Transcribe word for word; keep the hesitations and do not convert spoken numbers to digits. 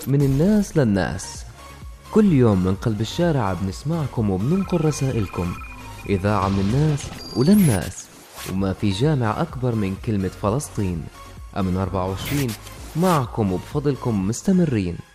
من الناس للناس. كل يوم من قلب الشارع بنسمعكم وبننقل رسائلكم. إذاعة من الناس وللناس، وما في جامع أكبر من كلمة فلسطين. أمن أربعة وعشرين معكم وبفضلكم مستمرين.